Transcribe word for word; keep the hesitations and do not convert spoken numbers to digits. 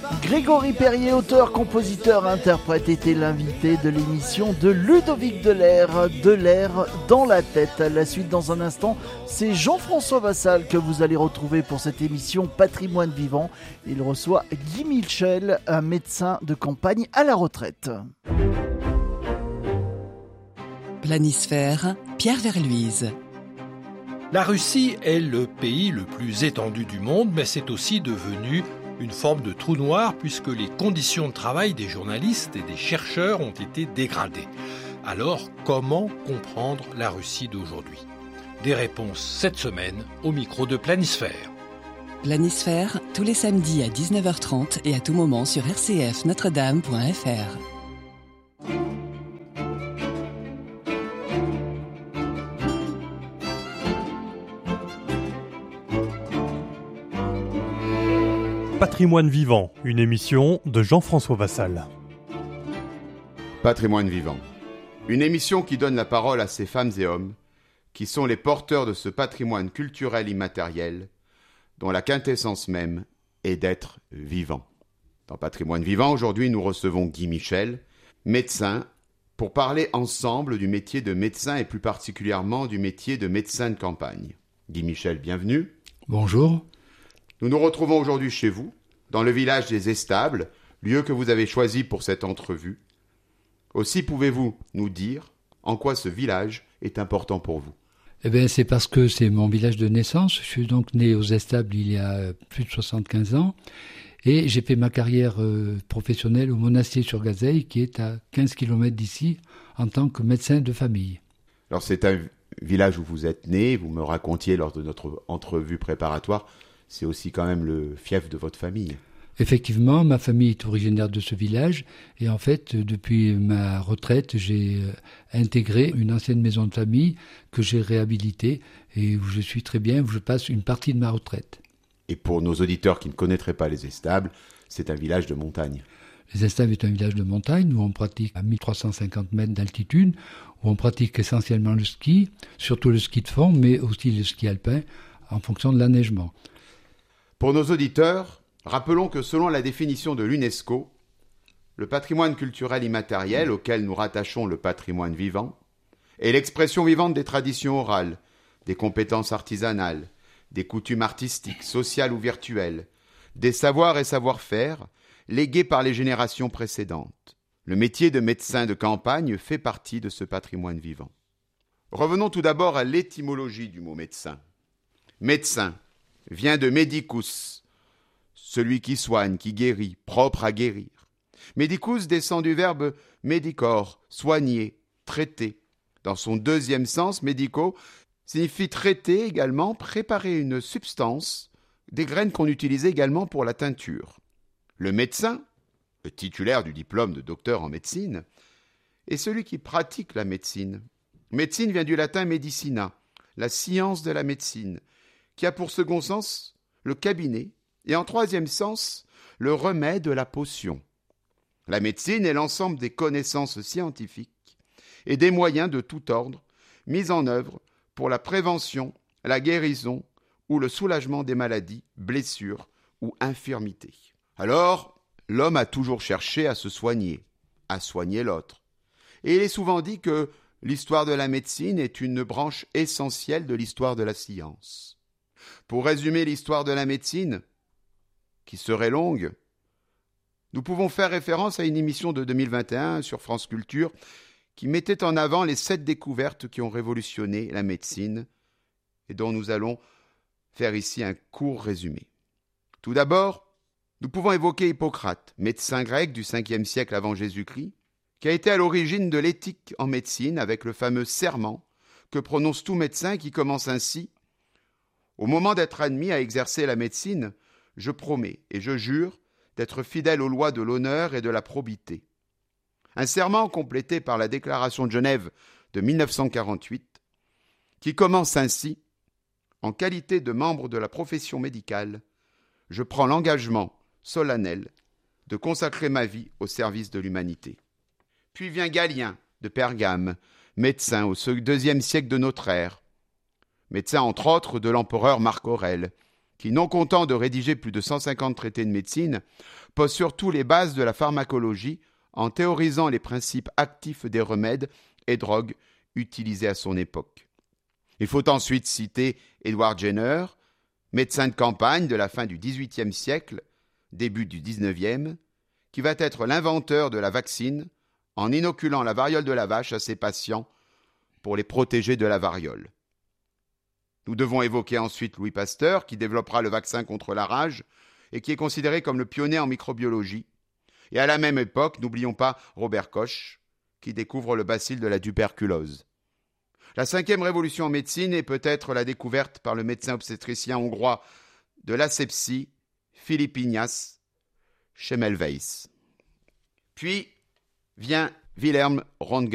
Grégory Perrier, auteur, compositeur, interprète, était l'invité de l'émission de Ludovic Delair, Delair dans la tête. La suite dans un instant, c'est Jean-François Vassal que vous allez retrouver pour cette émission Patrimoine Vivant. Il reçoit Guy Michel, un médecin de campagne à la retraite. Planisphère, Pierre Verluise. La Russie est le pays le plus étendu du monde, mais c'est aussi devenu une forme de trou noir puisque les conditions de travail des journalistes et des chercheurs ont été dégradées. Alors, comment comprendre la Russie d'aujourd'hui ? Des réponses cette semaine au micro de Planisphère. Planisphère, tous les samedis à dix-neuf heures trente et à tout moment sur r c f notre dame point f r. Patrimoine Vivant, une émission de Jean-François Vassal. Patrimoine Vivant, une émission qui donne la parole à ces femmes et hommes qui sont les porteurs de ce patrimoine culturel immatériel dont la quintessence même est d'être vivant. Dans Patrimoine Vivant, aujourd'hui, nous recevons Guy Michel, médecin, pour parler ensemble du métier de médecin et plus particulièrement du métier de médecin de campagne. Guy Michel, bienvenue. Bonjour. Nous nous retrouvons aujourd'hui chez vous, dans le village des Estables, lieu que vous avez choisi pour cette entrevue. Aussi, pouvez-vous nous dire en quoi ce village est important pour vous ? Eh bien, c'est parce que c'est mon village de naissance. Je suis donc né aux Estables il y a plus de soixante-quinze ans. Et j'ai fait ma carrière euh, professionnelle au Monastier-sur-Gazeille, qui est à quinze kilomètres d'ici, en tant que médecin de famille. Alors, c'est un village où vous êtes né. Vous me racontiez lors de notre entrevue préparatoire. C'est aussi quand même le fief de votre famille. Effectivement, ma famille est originaire de ce village et en fait, depuis ma retraite, j'ai intégré une ancienne maison de famille que j'ai réhabilitée et où je suis très bien, où je passe une partie de ma retraite. Et pour nos auditeurs qui ne connaîtraient pas les Estables, c'est un village de montagne. Les Estables est un village de montagne où on pratique à mille trois cent cinquante mètres d'altitude, où on pratique essentiellement le ski, surtout le ski de fond, mais aussi le ski alpin en fonction de l'enneigement. Pour nos auditeurs, rappelons que selon la définition de l'UNESCO, le patrimoine culturel immatériel auquel nous rattachons le patrimoine vivant est l'expression vivante des traditions orales, des compétences artisanales, des coutumes artistiques, sociales ou virtuelles, des savoirs et savoir-faire légués par les générations précédentes. Le métier de médecin de campagne fait partie de ce patrimoine vivant. Revenons tout d'abord à l'étymologie du mot médecin. Médecin vient de medicus, celui qui soigne, qui guérit, propre à guérir. Medicus descend du verbe medicor, soigner, traiter. Dans son deuxième sens, medico signifie traiter également, préparer une substance, des graines qu'on utilisait également pour la teinture. Le médecin, le titulaire du diplôme de docteur en médecine, est celui qui pratique la médecine. Médecine vient du latin medicina, la science de la médecine, qui a pour second sens le cabinet, et en troisième sens, le remède, la potion. La médecine est l'ensemble des connaissances scientifiques et des moyens de tout ordre mis en œuvre pour la prévention, la guérison ou le soulagement des maladies, blessures ou infirmités. Alors, l'homme a toujours cherché à se soigner, à soigner l'autre. Et il est souvent dit que l'histoire de la médecine est une branche essentielle de l'histoire de la science. Pour résumer l'histoire de la médecine, qui serait longue, nous pouvons faire référence à une émission de deux mille vingt et un sur France Culture qui mettait en avant les sept découvertes qui ont révolutionné la médecine et dont nous allons faire ici un court résumé. Tout d'abord, nous pouvons évoquer Hippocrate, médecin grec du cinquième siècle avant Jésus-Christ, qui a été à l'origine de l'éthique en médecine avec le fameux serment que prononce tout médecin qui commence ainsi : « Au moment d'être admis à exercer la médecine, je promets et je jure d'être fidèle aux lois de l'honneur et de la probité. » Un serment complété par la Déclaration de Genève de mille neuf cent quarante-huit, qui commence ainsi : « En qualité de membre de la profession médicale, je prends l'engagement solennel de consacrer ma vie au service de l'humanité. » Puis vient Galien de Pergame, médecin au deuxième siècle de notre ère, médecin entre autres de l'empereur Marc Aurèle, qui, non content de rédiger plus de cent cinquante traités de médecine, pose surtout les bases de la pharmacologie en théorisant les principes actifs des remèdes et drogues utilisés à son époque. Il faut ensuite citer Edward Jenner, médecin de campagne de la fin du dix-huitième siècle, début du dix-neuvième, qui va être l'inventeur de la vaccine en inoculant la variole de la vache à ses patients pour les protéger de la variole. Nous devons évoquer ensuite Louis Pasteur, qui développera le vaccin contre la rage et qui est considéré comme le pionnier en microbiologie. Et à la même époque, n'oublions pas Robert Koch, qui découvre le bacille de la tuberculose. La cinquième révolution en médecine est peut-être la découverte par le médecin obstétricien hongrois de l'asepsie, Philippe Ignace Semmelweis. Puis vient Wilhelm Röntgen.